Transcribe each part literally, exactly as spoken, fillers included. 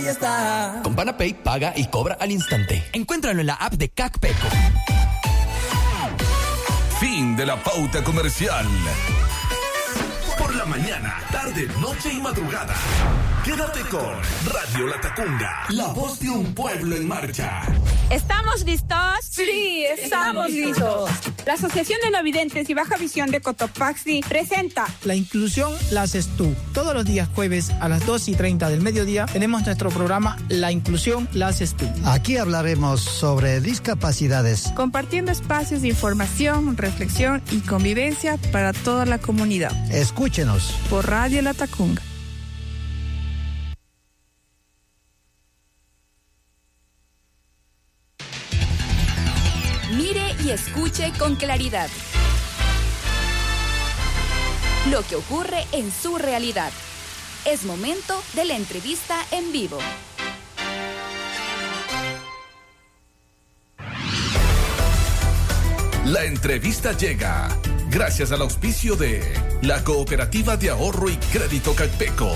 ya está. Con Panapay paga y cobra al instante. Encuéntralo en la app de CACPECO. Fin de la pauta comercial. Por la mañana, tarde, noche y madrugada. Quédate con Radio Latacunga, la voz de un pueblo en marcha. ¿Estamos listos? Sí, estamos listos. La Asociación de No Videntes y Baja Visión de Cotopaxi presenta La inclusión la haces tú. Todos los días jueves a las dos y treinta del mediodía tenemos nuestro programa La inclusión la haces tú. Aquí hablaremos sobre discapacidades, compartiendo espacios de información, reflexión y convivencia para toda la comunidad. Escúchenos por Radio Latacunga. Mire y escuche con claridad lo que ocurre en su realidad. Es momento de la entrevista en vivo. La entrevista llega gracias al auspicio de la Cooperativa de Ahorro y Crédito CACPECO.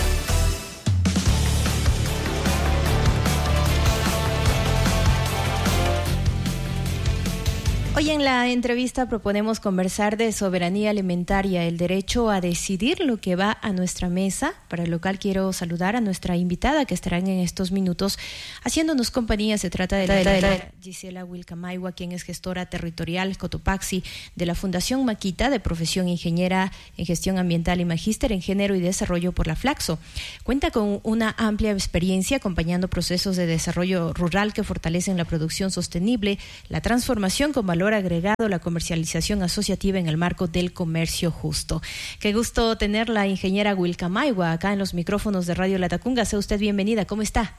Hoy en la entrevista proponemos conversar de soberanía alimentaria, el derecho a decidir lo que va a nuestra mesa. Para el local quiero saludar a nuestra invitada que estarán en estos minutos haciéndonos compañía. Se trata de la, de la Gisela Wilcamayhua, quien es gestora territorial Cotopaxi de la Fundación Maquita, de profesión ingeniera en gestión ambiental y magíster en género y desarrollo por la Flaxo. Cuenta con una amplia experiencia acompañando procesos de desarrollo rural que fortalecen la producción sostenible, la transformación con valor agregado, la comercialización asociativa en el marco del comercio justo. Qué gusto tener la ingeniera Wilcamayhua acá en los micrófonos de Radio Latacunga. Sea usted bienvenida. ¿Cómo está?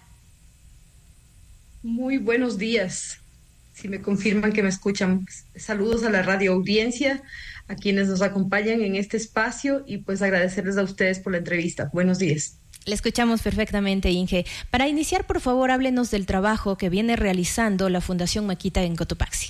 Muy buenos días. Si me confirman que me escuchan, saludos a la radio audiencia, a quienes nos acompañan en este espacio y pues agradecerles a ustedes por la entrevista. Buenos días. Le escuchamos perfectamente, Inge. Para iniciar, por favor, háblenos del trabajo que viene realizando la Fundación Maquita en Cotopaxi.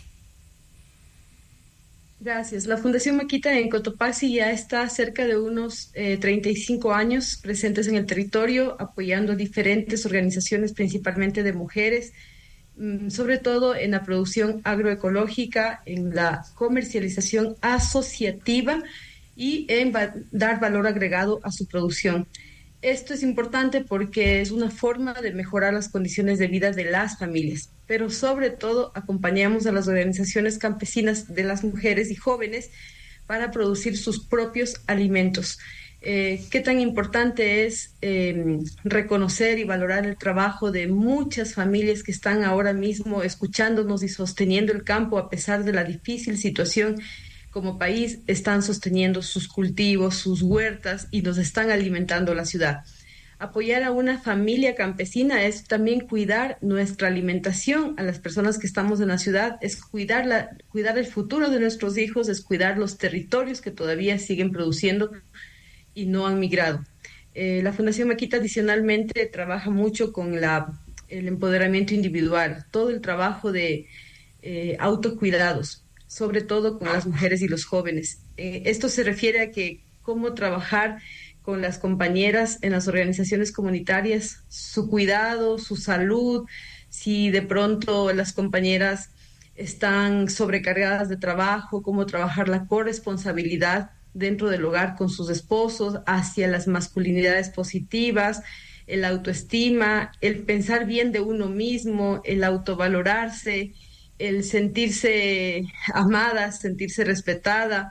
Gracias. La Fundación Maquita en Cotopaxi ya está cerca de unos eh, treinta y cinco años presentes en el territorio, apoyando diferentes organizaciones, principalmente de mujeres, mmm, sobre todo en la producción agroecológica, en la comercialización asociativa y en va- dar valor agregado a su producción. Esto es importante porque es una forma de mejorar las condiciones de vida de las familias, pero sobre todo acompañamos a las organizaciones campesinas de las mujeres y jóvenes para producir sus propios alimentos. Eh, qué tan importante es eh, reconocer y valorar el trabajo de muchas familias que están ahora mismo escuchándonos y sosteniendo el campo a pesar de la difícil situación. Como país están sosteniendo sus cultivos, sus huertas y nos están alimentando la ciudad. Apoyar a una familia campesina es también cuidar nuestra alimentación a las personas que estamos en la ciudad, es cuidar, la, cuidar el futuro de nuestros hijos, es cuidar los territorios que todavía siguen produciendo y no han migrado. Eh, la Fundación Maquita adicionalmente trabaja mucho con la, el empoderamiento individual, todo el trabajo de eh, autocuidados, sobre todo con las mujeres y los jóvenes. Eh, esto se refiere a que cómo trabajar con las compañeras en las organizaciones comunitarias, su cuidado, su salud, si de pronto las compañeras están sobrecargadas de trabajo, cómo trabajar la corresponsabilidad dentro del hogar con sus esposos, hacia las masculinidades positivas, el autoestima, el pensar bien de uno mismo, el autovalorarse, el sentirse amada, sentirse respetada,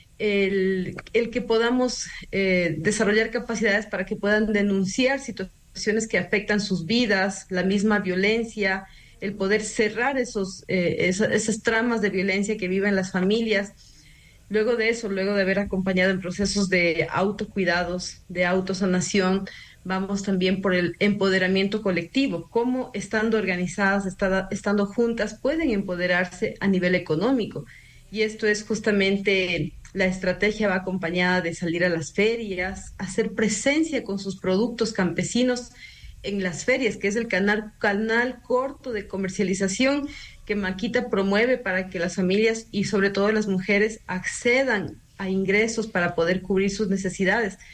el, el que podamos eh, desarrollar capacidades para que puedan denunciar situaciones que afectan sus vidas, la misma violencia, el poder cerrar esos, eh, esas, esas tramas de violencia que viven las familias. Luego de eso, luego de haber acompañado en procesos de autocuidados, de autosanación, vamos también por el empoderamiento colectivo, cómo estando organizadas, estada, estando juntas, pueden empoderarse a nivel económico. Y esto es justamente, la estrategia va acompañada de salir a las ferias, hacer presencia con sus productos campesinos en las ferias, que es el canal, canal corto de comercialización que Maquita promueve para que las familias y sobre todo las mujeres accedan a ingresos para poder cubrir sus necesidades.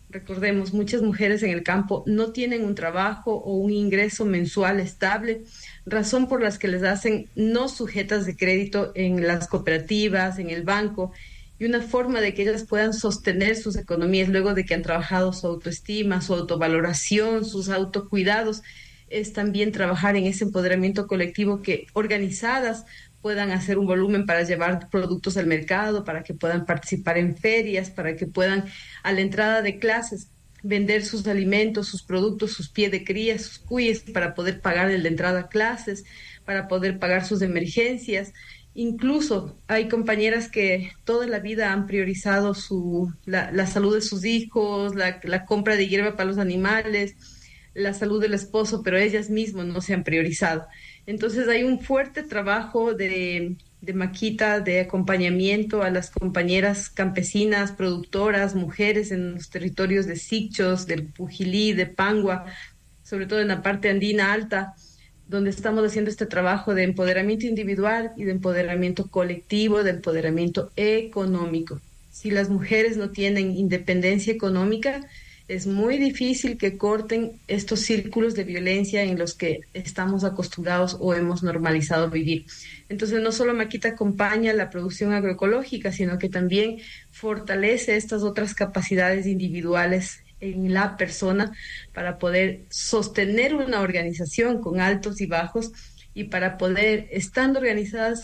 Recordemos, muchas mujeres en el campo no tienen un trabajo o un ingreso mensual estable, razón por las que les hacen no sujetas de crédito en las cooperativas, en el banco, y una forma de que ellas puedan sostener sus economías luego de que han trabajado su autoestima, su autovaloración, sus autocuidados, es también trabajar en ese empoderamiento colectivo, que organizadas puedan hacer un volumen para llevar productos al mercado, para que puedan participar en ferias, para que puedan a la entrada de clases vender sus alimentos, sus productos, sus pies de cría, sus cuyes, para poder pagar el de entrada a clases, para poder pagar sus emergencias. Incluso hay compañeras que toda la vida han priorizado su, la, la salud de sus hijos, la, la compra de hierba para los animales, la salud del esposo, pero ellas mismas no se han priorizado. Entonces hay un fuerte trabajo de, de Maquita, de acompañamiento a las compañeras campesinas, productoras, mujeres en los territorios de Sichos, del Pujilí, de Pangua, sobre todo en la parte andina alta, donde estamos haciendo este trabajo de empoderamiento individual y de empoderamiento colectivo, de empoderamiento económico. Si las mujeres no tienen independencia económica, es muy difícil que corten estos círculos de violencia en los que estamos acostumbrados o hemos normalizado vivir. Entonces, no solo Maquita acompaña la producción agroecológica, sino que también fortalece estas otras capacidades individuales en la persona para poder sostener una organización con altos y bajos y para poder, estando organizadas,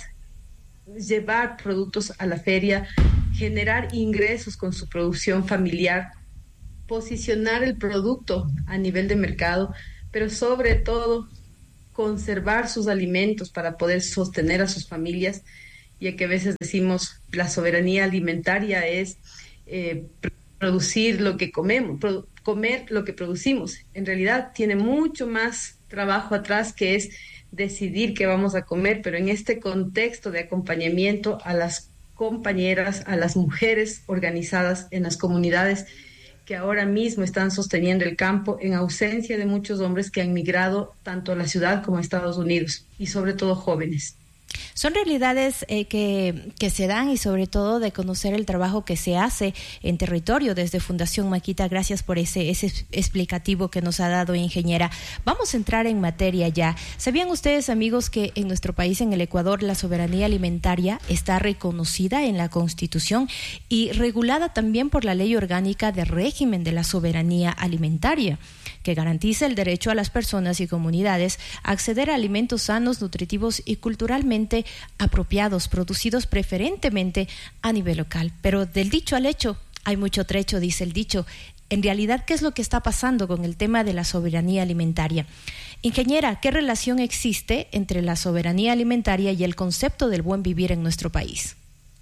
llevar productos a la feria, generar ingresos con su producción familiar, posicionar el producto a nivel de mercado, pero sobre todo conservar sus alimentos para poder sostener a sus familias, ya que a veces decimos la soberanía alimentaria es eh, producir lo que comemos, produ- comer lo que producimos. En realidad tiene mucho más trabajo atrás, que es decidir qué vamos a comer, pero en este contexto de acompañamiento a las compañeras, a las mujeres organizadas en las comunidades que ahora mismo están sosteniendo el campo en ausencia de muchos hombres que han migrado tanto a la ciudad como a Estados Unidos, y sobre todo jóvenes. Son realidades eh, que, que se dan, y sobre todo de conocer el trabajo que se hace en territorio desde Fundación Maquita. Gracias por ese, ese explicativo que nos ha dado, ingeniera. Vamos a entrar en materia ya. ¿Sabían ustedes, amigos, que en nuestro país, en el Ecuador, la soberanía alimentaria está reconocida en la Constitución y regulada también por la Ley Orgánica de Régimen de la Soberanía Alimentaria, que garantiza el derecho a las personas y comunidades a acceder a alimentos sanos, nutritivos y culturalmente apropiados, producidos preferentemente a nivel local? Pero del dicho al hecho hay mucho trecho, dice el dicho. En realidad, ¿qué es lo que está pasando con el tema de la soberanía alimentaria? Ingeniera, ¿qué relación existe entre la soberanía alimentaria y el concepto del buen vivir en nuestro país?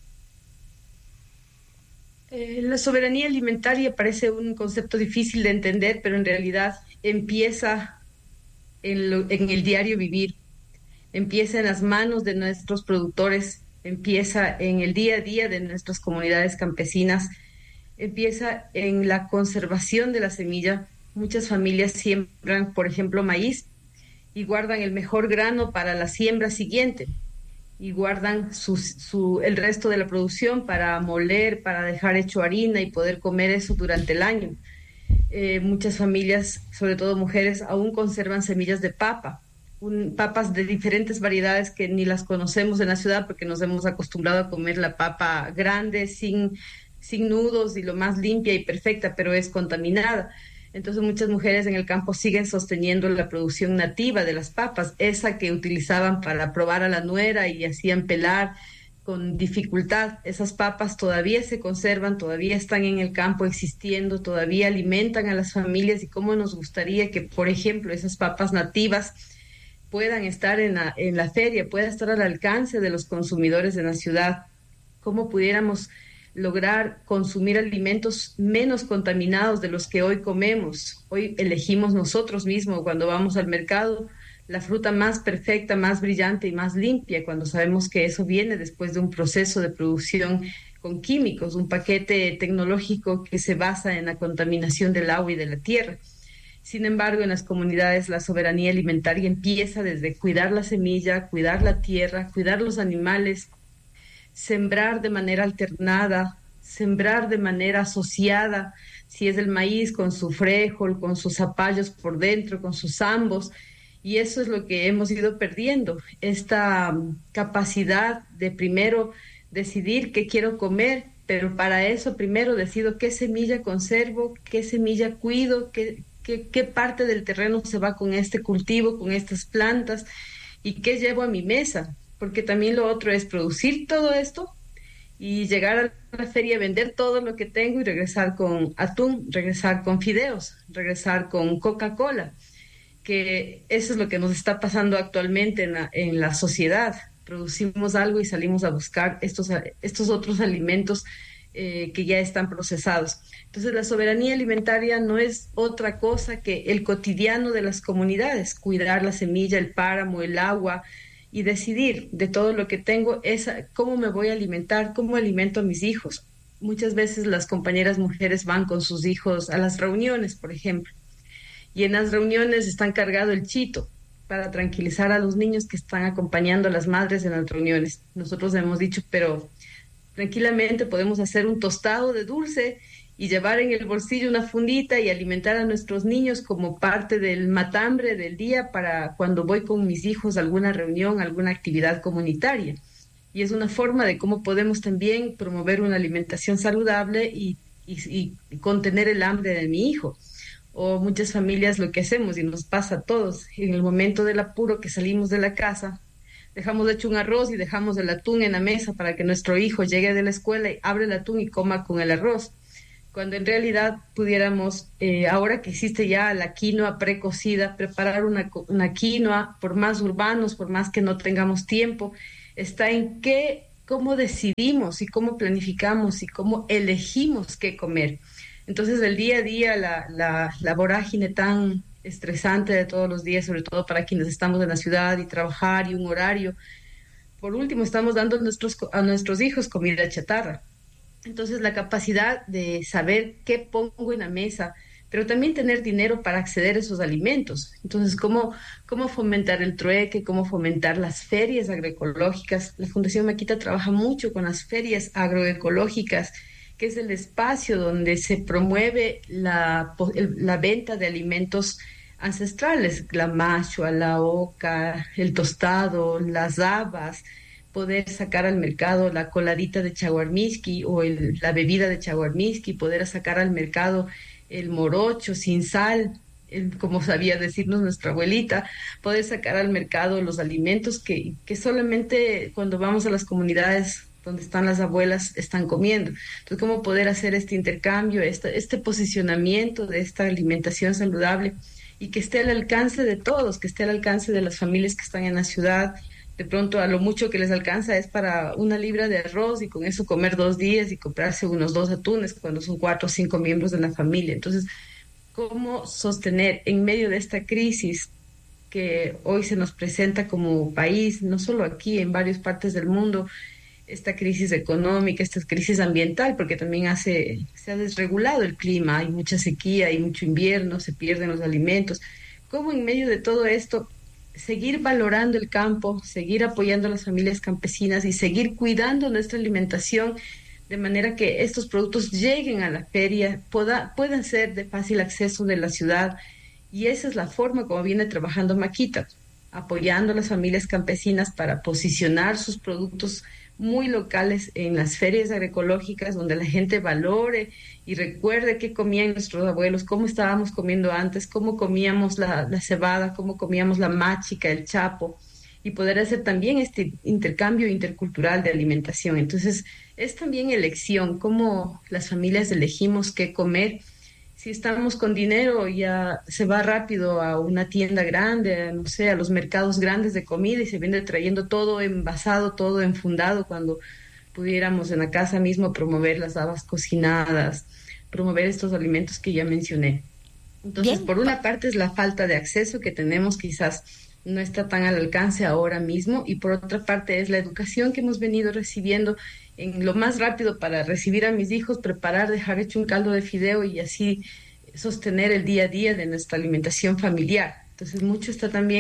Eh, la soberanía alimentaria parece un concepto difícil de entender, pero en realidad empieza en, lo, en el diario vivir, empieza en las manos de nuestros productores, empieza en el día a día de nuestras comunidades campesinas, empieza en la conservación de la semilla. Muchas familias siembran, por ejemplo, maíz y guardan el mejor grano para la siembra siguiente, y guardan su, su, el resto de la producción para moler, para dejar hecho harina y poder comer eso durante el año. Eh, muchas familias, sobre todo mujeres, aún conservan semillas de papa, un, papas de diferentes variedades que ni las conocemos en la ciudad porque nos hemos acostumbrado a comer la papa grande, sin, sin nudos y lo más limpia y perfecta, pero es contaminada. Entonces muchas mujeres en el campo siguen sosteniendo la producción nativa de las papas, esa que utilizaban para probar a la nuera y hacían pelar con dificultad. Esas papas todavía se conservan, todavía están en el campo existiendo, todavía alimentan a las familias, y cómo nos gustaría que, por ejemplo, esas papas nativas puedan estar en la, en la feria, puedan estar al alcance de los consumidores de la ciudad. Cómo pudiéramos lograr consumir alimentos menos contaminados de los que hoy comemos. Hoy elegimos nosotros mismos, cuando vamos al mercado, la fruta más perfecta, más brillante y más limpia, cuando sabemos que eso viene después de un proceso de producción con químicos, un paquete tecnológico que se basa en la contaminación del agua y de la tierra. Sin embargo, en las comunidades la soberanía alimentaria empieza desde cuidar la semilla, cuidar la tierra, cuidar los animales, sembrar de manera alternada sembrar de manera asociada, si es el maíz con su frijol, con sus zapallos por dentro, con sus ambos, y eso es lo que hemos ido perdiendo, esta capacidad de primero decidir qué quiero comer, pero para eso primero decido qué semilla conservo, qué semilla cuido, qué, qué, qué parte del terreno se va con este cultivo, con estas plantas, y qué llevo a mi mesa, porque también lo otro es producir todo esto y llegar a la feria, vender todo lo que tengo y regresar con atún, regresar con fideos, regresar con Coca-Cola, que eso es lo que nos está pasando actualmente en la, en la sociedad. Producimos algo y salimos a buscar estos, estos otros alimentos eh, que ya están procesados. Entonces la soberanía alimentaria no es otra cosa que el cotidiano de las comunidades, cuidar la semilla, el páramo, el agua, y decidir de todo lo que tengo es cómo me voy a alimentar, cómo alimento a mis hijos. Muchas veces las compañeras mujeres van con sus hijos a las reuniones, por ejemplo, y en las reuniones están cargado el chito para tranquilizar a los niños que están acompañando a las madres en las reuniones. Nosotros hemos dicho, pero tranquilamente podemos hacer un tostado de dulce y llevar en el bolsillo una fundita y alimentar a nuestros niños como parte del matambre del día para cuando voy con mis hijos a alguna reunión, alguna actividad comunitaria. Y es una forma de cómo podemos también promover una alimentación saludable y, y, y contener el hambre de mi hijo. O muchas familias lo que hacemos, y nos pasa a todos, en el momento del apuro que salimos de la casa, dejamos hecho un arroz y dejamos el atún en la mesa para que nuestro hijo llegue de la escuela y abre el atún y coma con el arroz, cuando en realidad pudiéramos, eh, ahora que existe ya la quinoa precocida, preparar una, una quinoa, por más urbanos, por más que no tengamos tiempo, está en qué, cómo decidimos y cómo planificamos y cómo elegimos qué comer. Entonces el día a día, la, la, la vorágine tan estresante de todos los días, sobre todo para quienes estamos en la ciudad y trabajar y un horario, por último estamos dando a nuestros, a nuestros hijos comida chatarra. Entonces la capacidad de saber qué pongo en la mesa, pero también tener dinero para acceder a esos alimentos. Entonces, ¿cómo, cómo fomentar el trueque? ¿Cómo fomentar las ferias agroecológicas? La Fundación Maquita trabaja mucho con las ferias agroecológicas, que es el espacio donde se promueve la, la venta de alimentos ancestrales, la machua, la oca, el tostado, las habas, poder sacar al mercado la coladita de chaguarmisqui o el, la bebida de chaguarmisqui, poder sacar al mercado el morocho sin sal, el, como sabía decirnos nuestra abuelita, poder sacar al mercado los alimentos que, que solamente cuando vamos a las comunidades donde están las abuelas están comiendo. Entonces, cómo poder hacer este intercambio, este, este posicionamiento de esta alimentación saludable y que esté al alcance de todos, que esté al alcance de las familias que están en la ciudad. De pronto a lo mucho que les alcanza es para una libra de arroz y con eso comer dos días y comprarse unos dos atunes cuando son cuatro o cinco miembros de la familia. Entonces, ¿cómo sostener en medio de esta crisis que hoy se nos presenta como país, no solo aquí, en varias partes del mundo, esta crisis económica, esta crisis ambiental, porque también hace, se ha desregulado el clima, hay mucha sequía, hay mucho invierno, se pierden los alimentos? ¿Cómo en medio de todo esto seguir valorando el campo, seguir apoyando a las familias campesinas y seguir cuidando nuestra alimentación de manera que estos productos lleguen a la feria, pueda, puedan ser de fácil acceso de la ciudad? Y esa es la forma como viene trabajando Maquita, apoyando a las familias campesinas para posicionar sus productos muy locales en las ferias agroecológicas, donde la gente valore y recuerde qué comían nuestros abuelos, cómo estábamos comiendo antes, cómo comíamos la, la cebada, cómo comíamos la machica, el chapo, y poder hacer también este intercambio intercultural de alimentación. Entonces, es también elección, cómo las familias elegimos qué comer. Si estamos con dinero, ya se va rápido a una tienda grande, no sé, a los mercados grandes de comida y se viene trayendo todo envasado, todo enfundado, cuando pudiéramos en la casa mismo promover las habas cocinadas, promover estos alimentos que ya mencioné. Entonces, Bien. por una parte es la falta de acceso que tenemos, quizás no está tan al alcance ahora mismo, y por otra parte es la educación que hemos venido recibiendo en lo más rápido para recibir a mis hijos, preparar, dejar hecho un caldo de fideo y así sostener el día a día de nuestra alimentación familiar. Entonces mucho está también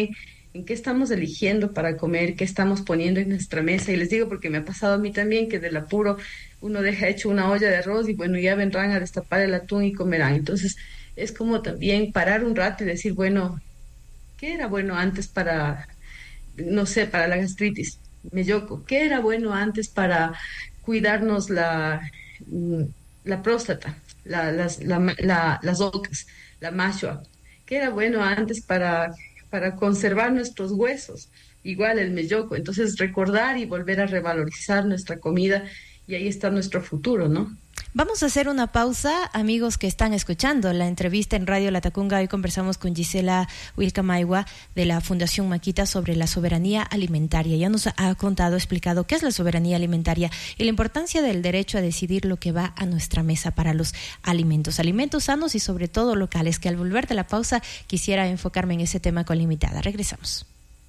en qué estamos eligiendo para comer, qué estamos poniendo en nuestra mesa. Y les digo porque me ha pasado a mí también que del apuro uno deja hecho una olla de arroz y bueno, ya vendrán a destapar el atún y comerán. Entonces es como también parar un rato y decir, bueno, ¿qué era bueno antes para, no sé, para la gastritis? Melloco. ¿Qué era bueno antes para cuidarnos la, la próstata, la, las, la, la, las ocas, la mashua? ¿Qué era bueno antes para, para conservar nuestros huesos? Igual el melloco. Entonces recordar y volver a revalorizar nuestra comida, y ahí está nuestro futuro, ¿no? Vamos a hacer una pausa, amigos que están escuchando la entrevista en Radio Latacunga. Hoy conversamos con Gisela Wilcamaigua de la Fundación Maquita sobre la soberanía alimentaria. Ya nos ha contado, explicado qué es la soberanía alimentaria y la importancia del derecho a decidir lo que va a nuestra mesa para los alimentos, alimentos sanos y sobre todo locales, que al volver de la pausa quisiera enfocarme en ese tema con la invitada. Regresamos.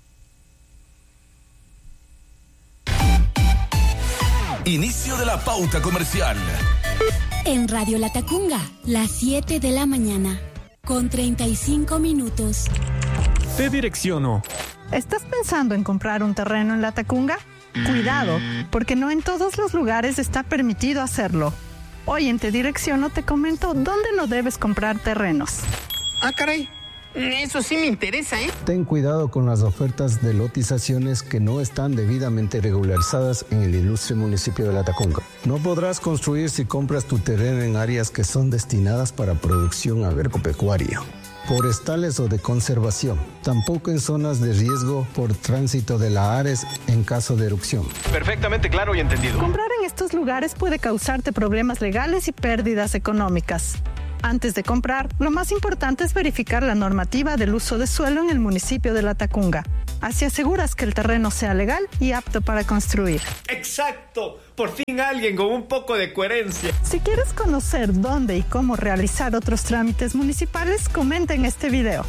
Inicio de la pauta comercial. En Radio Latacunga, las siete de la mañana, con treinta y cinco minutos. Te direcciono. ¿Estás pensando en comprar un terreno en Latacunga? Cuidado, porque no en todos los lugares está permitido hacerlo. Hoy en Te Direcciono te comento dónde no debes comprar terrenos. Ah, caray. Eso sí me interesa, ¿eh? Ten cuidado con las ofertas de lotizaciones que no están debidamente regularizadas en el ilustre municipio de Latacunga. No podrás construir si compras tu terreno en áreas que son destinadas para producción agropecuaria, forestales o de conservación. Tampoco en zonas de riesgo por tránsito de la Ares en caso de erupción. Perfectamente claro y entendido. Comprar en estos lugares puede causarte problemas legales y pérdidas económicas. Antes de comprar, lo más importante es verificar la normativa del uso de suelo en el municipio de Latacunga. Así aseguras que el terreno sea legal y apto para construir. ¡Exacto! Por fin alguien con un poco de coherencia. Si quieres conocer dónde y cómo realizar otros trámites municipales, comenta en este video.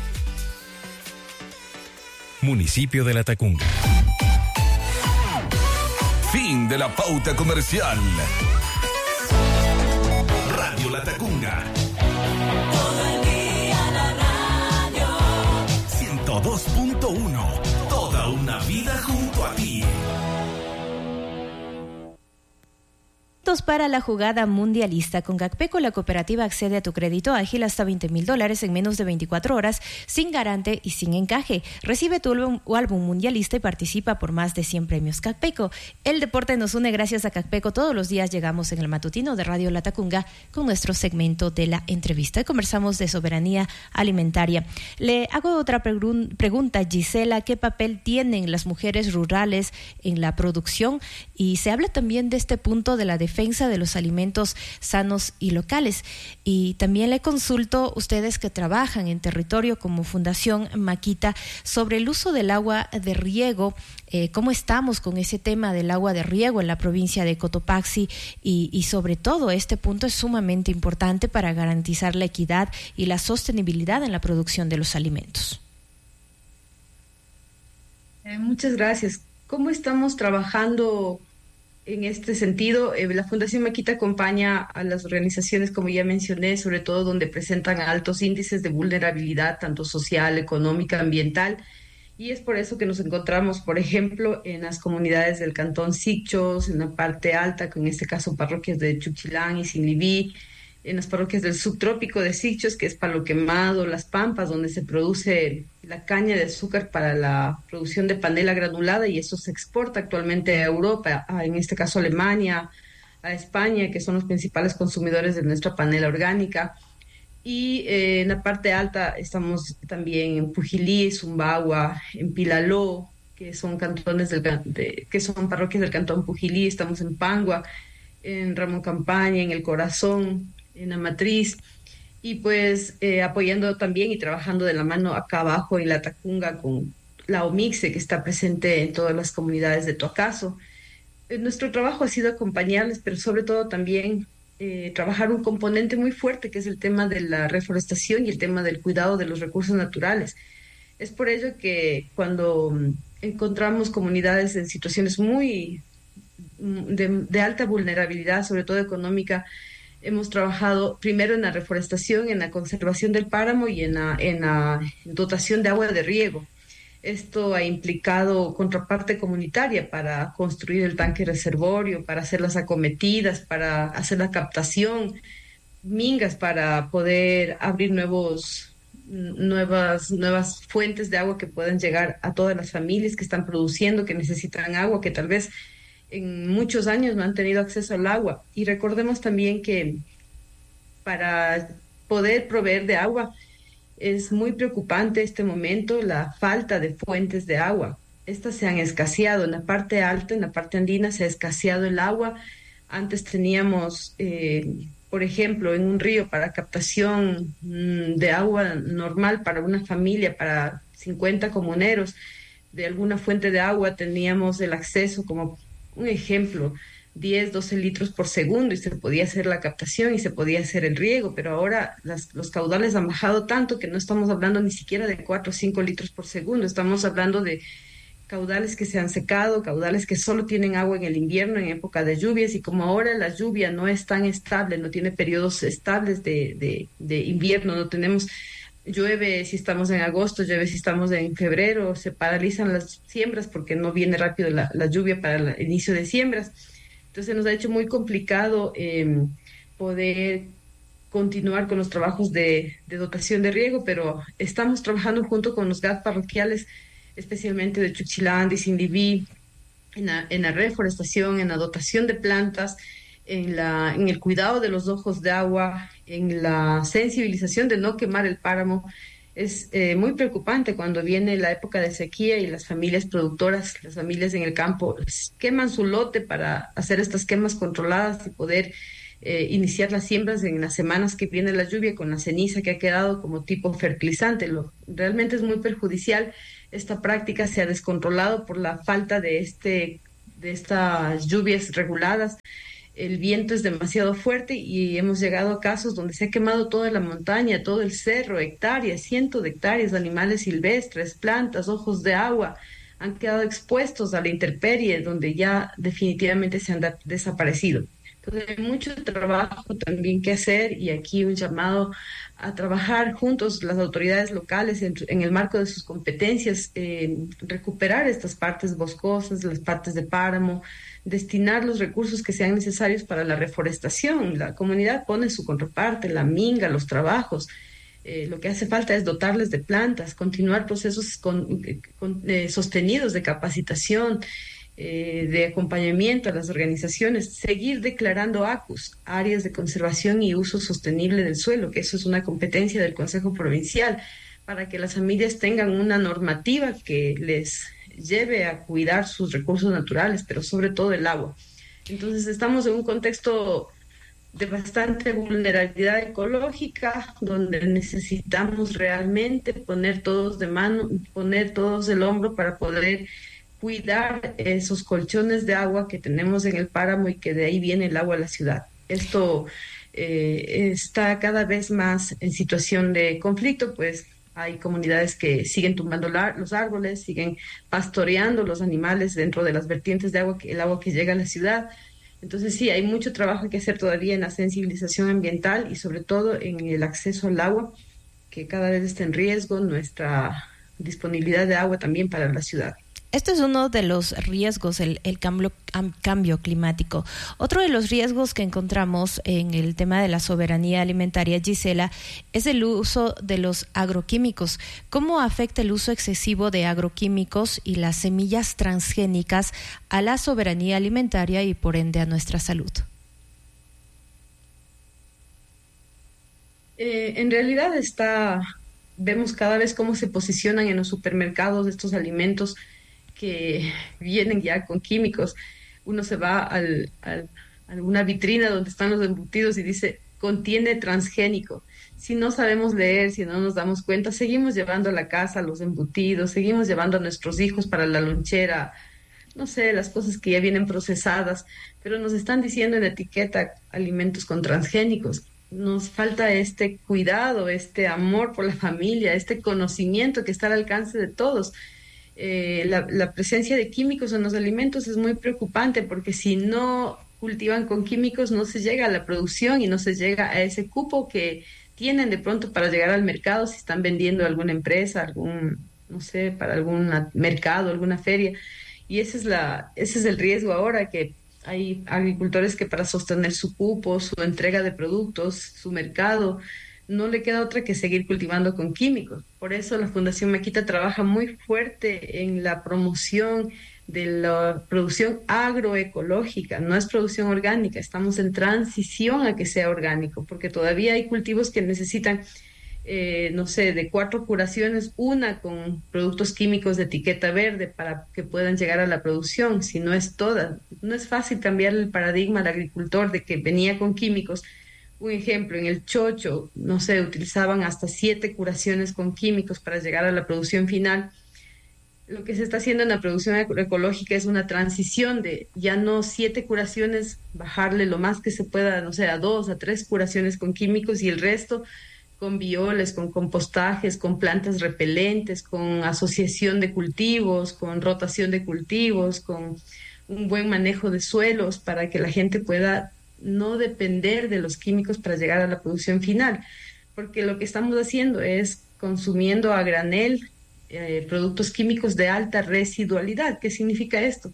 Municipio de Latacunga. Fin de la pauta comercial. Radio Latacunga. Todo el día la radio. ciento dos punto uno. Toda una vida junto a ti. Para la jugada mundialista. Con Gacpeco, la cooperativa accede a tu crédito ágil hasta veinte mil dólares en menos de veinticuatro horas, sin garante y sin encaje. Recibe tu álbum, álbum mundialista y participa por más de cien premios. Gacpeco, el deporte nos une. Gracias a Gacpeco, todos los días llegamos en el matutino de Radio Latacunga con nuestro segmento de la entrevista. Conversamos de soberanía alimentaria. Le hago otra pregun- pregunta, Gisela. ¿Qué papel tienen las mujeres rurales en la producción? Y se habla también de este punto de la defensa de los alimentos sanos y locales. Y también le consulto, ustedes que trabajan en territorio como Fundación Maquita, sobre el uso del agua de riego. Eh, ¿Cómo estamos con ese tema del agua de riego en la provincia de Cotopaxi? Y, y sobre todo, este punto es sumamente importante para garantizar la equidad y la sostenibilidad en la producción de los alimentos. Eh, muchas gracias. ¿Cómo estamos trabajando en este sentido? Eh, la Fundación Maquita acompaña a las organizaciones, como ya mencioné, sobre todo donde presentan altos índices de vulnerabilidad, tanto social, económica, ambiental, y es por eso que nos encontramos, por ejemplo, en las comunidades del Cantón Sicchos, en la parte alta, en este caso parroquias de Chuchilán y Sinlibí, en las parroquias del subtrópico de Sicchos, que es Palo Quemado, Las Pampas, donde se produce la caña de azúcar para la producción de panela granulada, y eso se exporta actualmente a Europa, a, en este caso a Alemania, a España, que son los principales consumidores de nuestra panela orgánica. Y eh, en la parte alta estamos también en Pujilí, Zumbagua, en Pilaló, que son cantones del, de, que son parroquias del cantón Pujilí. Estamos en Pangua, en Ramón Campaña, en El Corazón, en la Matriz, y pues eh, apoyando también y trabajando de la mano acá abajo en Latacunga con la OMIXE, que está presente en todas las comunidades de Toacaso. Eh, nuestro trabajo ha sido acompañarles, pero sobre todo también eh, trabajar un componente muy fuerte, que es el tema de la reforestación y el tema del cuidado de los recursos naturales. Es por ello que cuando um, encontramos comunidades en situaciones muy de, de alta vulnerabilidad, sobre todo económica, hemos trabajado primero en la reforestación, en la conservación del páramo y en la, en la dotación de agua de riego. Esto ha implicado contraparte comunitaria para construir el tanque reservorio, para hacer las acometidas, para hacer la captación, mingas para poder abrir nuevos, nuevas, nuevas fuentes de agua que puedan llegar a todas las familias que están produciendo, que necesitan agua, que tal vez en muchos años no han tenido acceso al agua. Y recordemos también que para poder proveer de agua es muy preocupante este momento la falta de fuentes de agua. Estas se han escaseado en la parte alta, en la parte andina se ha escaseado el agua. Antes teníamos, eh, por ejemplo, en un río para captación mmm, de agua normal para una familia, para cincuenta comuneros, de alguna fuente de agua teníamos el acceso, como un ejemplo, diez, doce litros por segundo, y se podía hacer la captación y se podía hacer el riego, pero ahora las, los caudales han bajado tanto que no estamos hablando ni siquiera de cuatro o cinco litros por segundo, estamos hablando de caudales que se han secado, caudales que solo tienen agua en el invierno, en época de lluvias, y como ahora la lluvia no es tan estable, no tiene periodos estables de, de, de invierno, no tenemos, llueve si estamos en agosto, llueve si estamos en febrero, se paralizan las siembras porque no viene rápido la, la lluvia para el inicio de siembras. Entonces nos ha hecho muy complicado eh, poder continuar con los trabajos de, de dotación de riego, pero estamos trabajando junto con los G A T parroquiales, especialmente de Chuchilandi, Sindiví, en la, en la reforestación, en la dotación de plantas, en, la, en el cuidado de los ojos de agua, en la sensibilización de no quemar el páramo. Es eh, muy preocupante cuando viene la época de sequía y las familias productoras, las familias en el campo, queman su lote para hacer estas quemas controladas y poder eh, iniciar las siembras en las semanas que viene la lluvia con la ceniza que ha quedado como tipo fertilizante. Lo, realmente es muy perjudicial. Esta práctica se ha descontrolado por la falta de, este, de estas lluvias reguladas. El viento es demasiado fuerte y hemos llegado a casos donde se ha quemado toda la montaña, todo el cerro, hectáreas, cientos de hectáreas de animales silvestres, plantas, ojos de agua, han quedado expuestos a la intemperie, donde ya definitivamente se han da- desaparecido. Entonces hay mucho trabajo también que hacer, y aquí un llamado a trabajar juntos las autoridades locales en, en el marco de sus competencias, eh, recuperar estas partes boscosas, las partes de páramo, destinar los recursos que sean necesarios para la reforestación. La comunidad pone su contraparte, la minga, los trabajos. Eh, lo que hace falta es dotarles de plantas, continuar procesos con, con, eh, sostenidos de capacitación, eh, de acompañamiento a las organizaciones, seguir declarando A C Us, áreas de conservación y uso sostenible del suelo, que eso es una competencia del Consejo Provincial, para que las familias tengan una normativa que les lleve a cuidar sus recursos naturales, pero sobre todo el agua. Entonces estamos en un contexto de bastante vulnerabilidad ecológica, donde necesitamos realmente poner todos de mano, poner todos el hombro para poder cuidar esos colchones de agua que tenemos en el páramo y que de ahí viene el agua a la ciudad. Esto eh, está cada vez más en situación de conflicto, pues hay comunidades que siguen tumbando la, los árboles, siguen pastoreando los animales dentro de las vertientes de agua, que, el agua que llega a la ciudad. Entonces sí, hay mucho trabajo que hacer todavía en la sensibilización ambiental y sobre todo en el acceso al agua, que cada vez está en riesgo nuestra disponibilidad de agua también para la ciudad. Este es uno de los riesgos, el, el cambio, cambio climático. Otro de los riesgos que encontramos en el tema de la soberanía alimentaria, Gisela, es el uso de los agroquímicos. ¿Cómo afecta el uso excesivo de agroquímicos y las semillas transgénicas a la soberanía alimentaria y por ende a nuestra salud? Eh, en realidad está, vemos cada vez cómo se posicionan en los supermercados estos alimentos que vienen ya con químicos. Uno se va al, al, a una vitrina donde están los embutidos y dice, contiene transgénico. Si no sabemos leer, si no nos damos cuenta, seguimos llevando a la casa los embutidos, seguimos llevando a nuestros hijos para la lonchera, no sé, las cosas que ya vienen procesadas, pero nos están diciendo en la etiqueta alimentos con transgénicos. Nos falta este cuidado, este amor por la familia, este conocimiento que está al alcance de todos. Eh, la, la presencia de químicos en los alimentos es muy preocupante, porque si no cultivan con químicos no se llega a la producción y no se llega a ese cupo que tienen de pronto para llegar al mercado si están vendiendo a alguna empresa, algún no sé, para algún mercado, alguna feria. Y ese es, la, ese es el riesgo ahora, que hay agricultores que para sostener su cupo, su entrega de productos, su mercado, no le queda otra que seguir cultivando con químicos. Por eso la Fundación Mequita trabaja muy fuerte en la promoción de la producción agroecológica, no es producción orgánica, estamos en transición a que sea orgánico, porque todavía hay cultivos que necesitan, eh, no sé, de cuatro curaciones, una con productos químicos de etiqueta verde para que puedan llegar a la producción, si no es toda. No es fácil cambiar el paradigma al agricultor de que venía con químicos. Un ejemplo, en el chocho, no sé, utilizaban hasta siete curaciones con químicos para llegar a la producción final. Lo que se está haciendo en la producción ecológica es una transición de ya no siete curaciones, bajarle lo más que se pueda, no sé, a dos, a tres curaciones con químicos y el resto con bioles, con compostajes, con plantas repelentes, con asociación de cultivos, con rotación de cultivos, con un buen manejo de suelos para que la gente pueda no depender de los químicos para llegar a la producción final. Porque lo que estamos haciendo es consumiendo a granel Eh, productos químicos de alta residualidad. ¿Qué significa esto?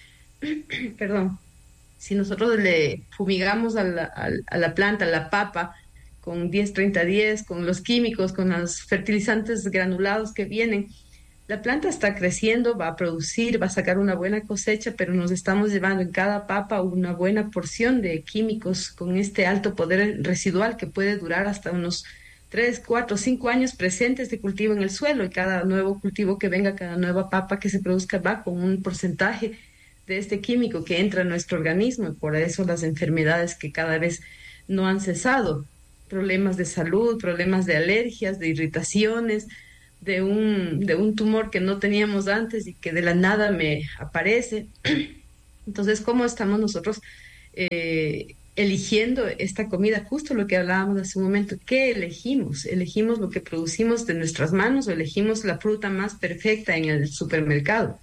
Perdón. Si nosotros le fumigamos a la, a, a la planta, a la papa, con diez treinta diez, con los químicos, con los fertilizantes granulados que vienen, la planta está creciendo, va a producir, va a sacar una buena cosecha, pero nos estamos llevando en cada papa una buena porción de químicos con este alto poder residual que puede durar hasta unos tres, cuatro, cinco años presentes de cultivo en el suelo, y cada nuevo cultivo que venga, cada nueva papa que se produzca va con un porcentaje de este químico que entra en nuestro organismo, y por eso las enfermedades que cada vez no han cesado, problemas de salud, problemas de alergias, de irritaciones, de un, de un tumor que no teníamos antes y que de la nada me aparece. Entonces, ¿cómo estamos nosotros eh, eligiendo esta comida? Justo lo que hablábamos hace un momento. ¿Qué elegimos? ¿Elegimos lo que producimos de nuestras manos o elegimos la fruta más perfecta en el supermercado?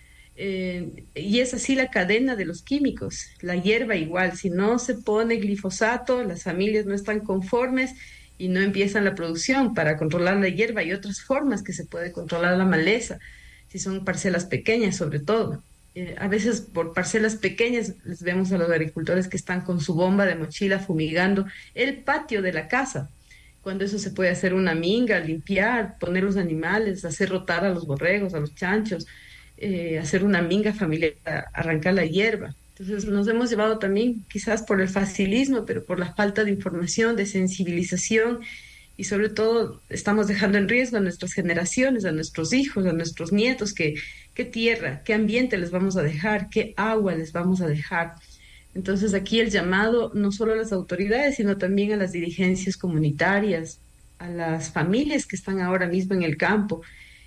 Eh, y es así la cadena de los químicos. La hierba igual, si no se pone glifosato, las familias no están conformes y no empiezan la producción. Para controlar la hierba hay otras formas que se puede controlar la maleza, si son parcelas pequeñas sobre todo. Eh, a veces por parcelas pequeñas les vemos a los agricultores que están con su bomba de mochila fumigando el patio de la casa, cuando eso se puede hacer una minga, limpiar, poner los animales, hacer rotar a los borregos, a los chanchos, eh, hacer una minga familiar, arrancar la hierba. Entonces nos hemos llevado también, quizás por el facilismo, pero por la falta de información, de sensibilización, y sobre todo estamos dejando en riesgo a nuestras generaciones, a nuestros hijos, a nuestros nietos, que qué tierra, qué ambiente les vamos a dejar, qué agua les vamos a dejar. Entonces aquí el llamado no solo a las autoridades, sino también a las dirigencias comunitarias, a las familias que están ahora mismo en el campo,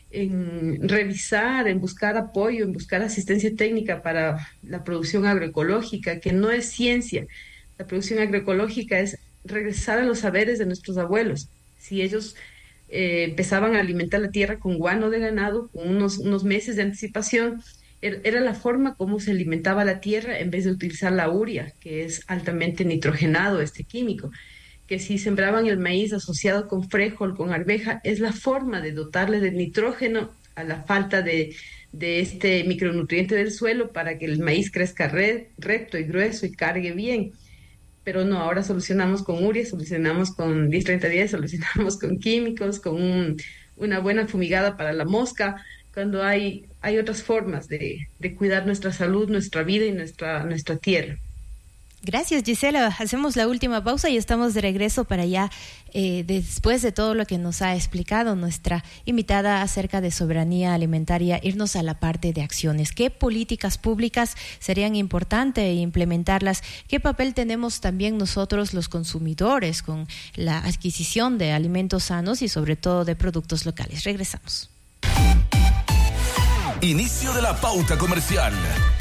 en revisar, en buscar apoyo, en buscar asistencia técnica para la producción agroecológica, que no es ciencia. La producción agroecológica es regresar a los saberes de nuestros abuelos. Si ellos eh, empezaban a alimentar la tierra con guano de ganado, con unos, unos meses de anticipación, er, era la forma como se alimentaba la tierra en vez de utilizar la urea, que es altamente nitrogenado, este químico. Que si sembraban el maíz asociado con frijol, con arveja, es la forma de dotarle de nitrógeno a la falta de, de este micronutriente del suelo para que el maíz crezca re, recto y grueso y cargue bien. Pero no, ahora solucionamos con urea, solucionamos con diez treinta diez, solucionamos con químicos, con un, una buena fumigada para la mosca, cuando hay, hay otras formas de, de cuidar nuestra salud, nuestra vida y nuestra, nuestra tierra. Gracias, Gisela. Hacemos la última pausa y estamos de regreso para ya, eh, después de todo lo que nos ha explicado nuestra invitada acerca de soberanía alimentaria, irnos a la parte de acciones. ¿Qué políticas públicas serían importantes implementarlas? ¿Qué papel tenemos también nosotros los consumidores con la adquisición de alimentos sanos y sobre todo de productos locales? Regresamos. Inicio de la pauta comercial.